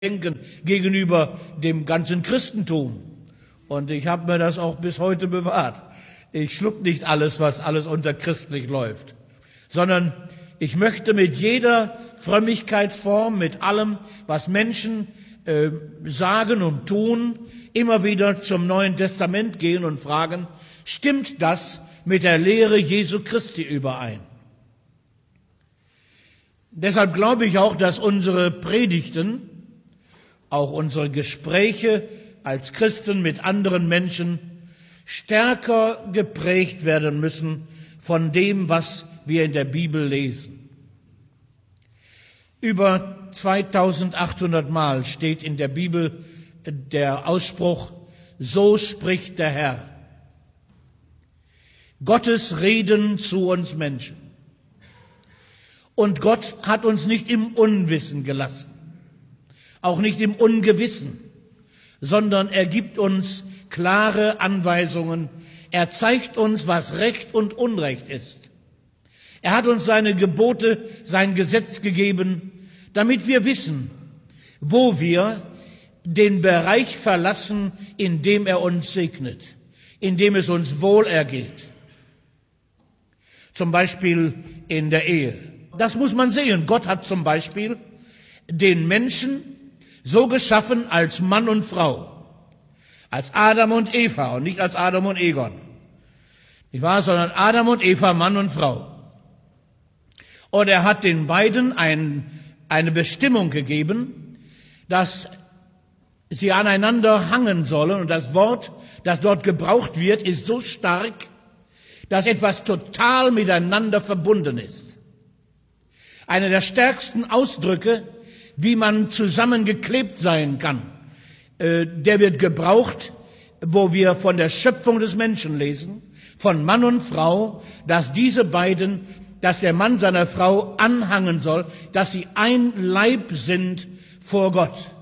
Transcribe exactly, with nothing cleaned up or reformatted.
denken gegenüber dem ganzen Christentum. Und ich habe mir das auch bis heute bewahrt. Ich schluck nicht alles, was alles unter christlich läuft, sondern ich möchte mit jeder Frömmigkeitsform, mit allem, was Menschen äh, sagen und tun, immer wieder zum Neuen Testament gehen und fragen, stimmt das mit der Lehre Jesu Christi überein? Deshalb glaube ich auch, dass unsere Predigten, auch unsere Gespräche als Christen mit anderen Menschen stärker geprägt werden müssen von dem, was wir in der Bibel lesen. Über zweitausendachthundert Mal steht in der Bibel der Ausspruch, so spricht der Herr. Gottes Reden zu uns Menschen. Und Gott hat uns nicht im Unwissen gelassen, auch nicht im Ungewissen, sondern er gibt uns klare Anweisungen. Er zeigt uns, was Recht und Unrecht ist. Er hat uns seine Gebote, sein Gesetz gegeben, damit wir wissen, wo wir den Bereich verlassen, in dem er uns segnet, in dem es uns wohl ergeht. Zum Beispiel in der Ehe. Das muss man sehen. Gott hat zum Beispiel den Menschen so geschaffen als Mann und Frau, als Adam und Eva und nicht als Adam und Egon, nicht wahr, sondern Adam und Eva, Mann und Frau. Und er hat den beiden ein, eine Bestimmung gegeben, dass sie aneinander hangen sollen. Und das Wort, das dort gebraucht wird, ist so stark, dass etwas total miteinander verbunden ist. Einer der stärksten Ausdrücke, wie man zusammengeklebt sein kann, äh, der wird gebraucht, wo wir von der Schöpfung des Menschen lesen, von Mann und Frau, dass diese beiden, dass der Mann seiner Frau anhangen soll, dass sie ein Leib sind vor Gott.